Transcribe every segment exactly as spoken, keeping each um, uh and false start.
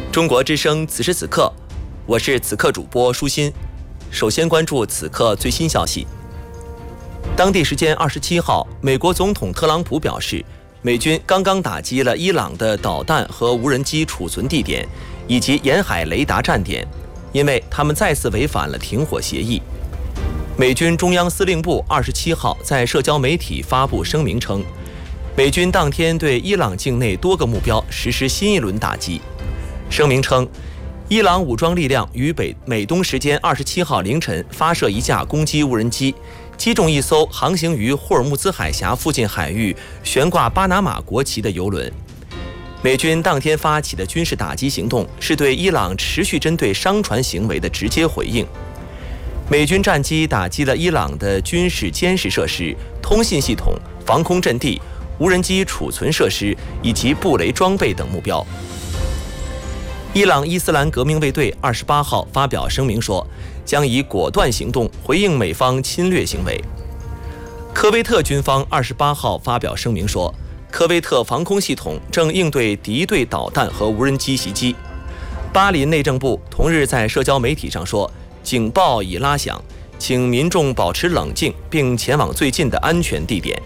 中国之声此时此刻，我是此刻主播舒心。首先关注此刻最新消息。当地时间二十七号，美国总统特朗普表示，美军刚刚打击了伊朗的导弹和无人机储存地点以及沿海雷达站点，因为他们再次违反了停火协议。美军中央司令部二十七号在社交媒体发布声明称，美军当天对伊朗境内多个目标实施新一轮打击。声明称，伊朗武装力量于北美东时间二十七号凌晨发射一架攻击无人机，击中一艘航行于霍尔木兹海峡附近海域、悬挂巴拿马国旗的油轮。美军当天发起的军事打击行动是对伊朗持续针对商船行为的直接回应。美军战机打击了伊朗的军事监视设施、通信系统、防空阵地、无人机储存设施以及布雷装备等目标。伊朗伊斯兰革命卫队二十八号发表声明说，将以果断行动回应美方侵略行为。科威特军方二十八号发表声明说，科威特防空系统正应对敌对导弹和无人机袭击。巴林内政部同日在社交媒体上说，警报已拉响，请民众保持冷静，并前往最近的安全地点。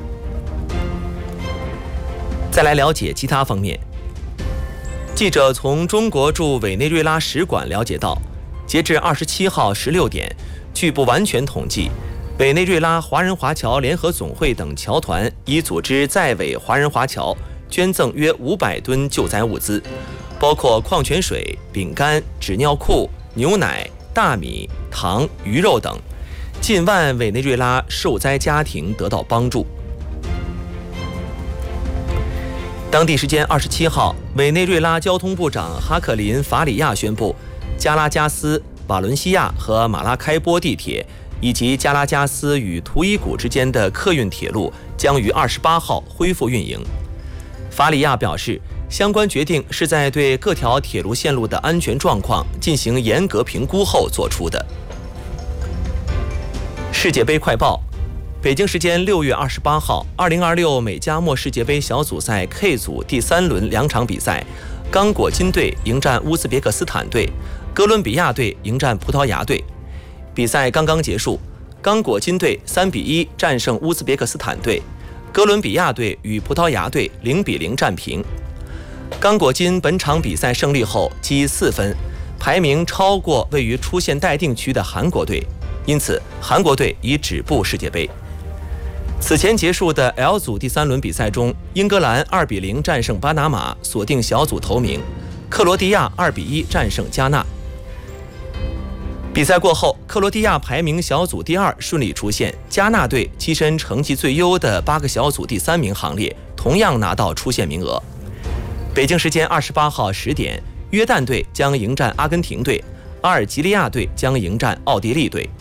再来了解其他方面。记者从中国驻委内瑞拉使馆了解到，截至二十七号十六点，据不完全统计，委内瑞拉华人华侨联合总会等侨团已组织在委华人华侨捐赠约五百吨救灾物资，包括矿泉水、饼干、纸尿裤、牛奶、大米、糖、鱼肉等，近万委内瑞拉受灾家庭得到帮助。当地时间二十七号，委内瑞拉交通部长哈克林·法里亚宣布，加拉加斯、瓦伦西亚和马拉开波地铁以及加拉加斯与图伊古之间的客运铁路将于二十八号恢复运营。法里亚表示，相关决定是在对各条铁路线路的安全状况进行严格评估后做出的。世界杯快报。北京时间六月二十八号，二零二六美加墨世界杯小组赛 K 组第三轮两场比赛，刚果金队迎战乌兹别克斯坦队，哥伦比亚队迎战葡萄牙队。比赛刚刚结束，刚果金队三比一战胜乌兹别克斯坦队，哥伦比亚队与葡萄牙队零比零战平。刚果金本场比赛胜利后积四分，排名超过位于出线待定区的韩国队，因此韩国队已止步世界杯。此前结束的 L 组第三轮比赛中，英格兰二比零战胜巴拿马，锁定小组头名；克罗地亚二比一战胜加纳。比赛过后，克罗地亚排名小组第二，顺利出线；加纳队跻身成绩最优的八个小组第三名行列，同样拿到出线名额。北京时间二十八号十点，约旦队将迎战阿根廷队，阿尔及利亚队将迎战奥地利队。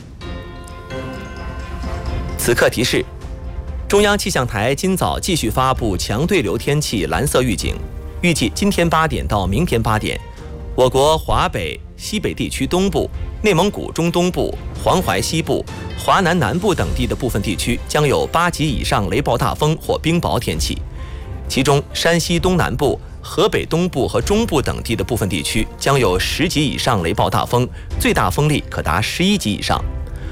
此刻提示。中央气象台今早继续发布强对流天气蓝色预警，预计今天八点到明天八点，我国华北、西北地区东部、内蒙古中东部、黄淮西部、华南南部等地的部分地区将有八级以上雷暴大风或冰雹天气，其中山西东南部、河北东部和中部等地的部分地区将有十级以上雷暴大风，最大风力可达十一级以上。